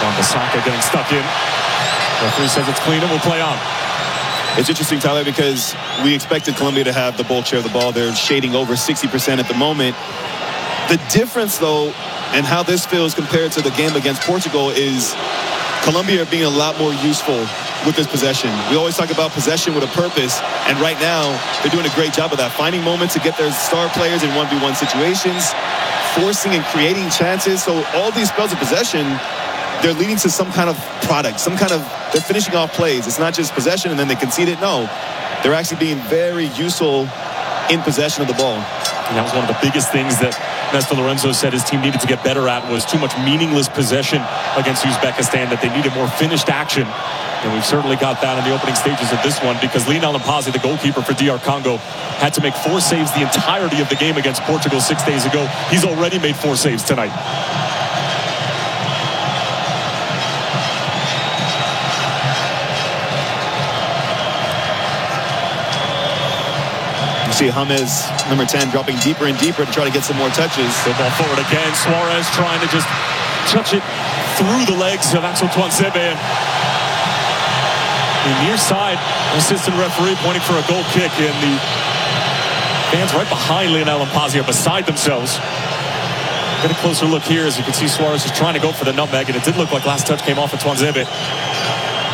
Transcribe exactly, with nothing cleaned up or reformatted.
Wan-Bissaka getting stuck in. Referee says it's clean and will play on. It's interesting, Tyler, because we expected Colombia to have the bulk share of the ball. They're shading over sixty percent at the moment. The difference, though, and how this feels compared to the game against Portugal is Colombia being a lot more useful with this possession. We always talk about possession with a purpose, and right now they're doing a great job of that, finding moments to get their star players in one v one situations, forcing and creating chances. So all these spells of possession, they're leading to some kind of product, some kind of, they're finishing off plays. It's not just possession and then they concede it. No, they're actually being very useful in possession of the ball. And that was one of the biggest things that Néstor Lorenzo said his team needed to get better at, was too much meaningless possession against Uzbekistan, that they needed more finished action. And we've certainly got that in the opening stages of this one, because Lionel Mpasi, the goalkeeper for D R Congo, had to make four saves the entirety of the game against Portugal six days ago. He's already made four saves tonight. See James, number ten, dropping deeper and deeper to try to get some more touches. The ball forward again. Suarez trying to just touch it through the legs of Axel Tuanzebe. The near side, assistant referee pointing for a goal kick, and the fans right behind Lionel Mpasi are beside themselves. Get a closer look here as you can see Suarez is trying to go for the nutmeg, and it did look like last touch came off of Tuanzebe.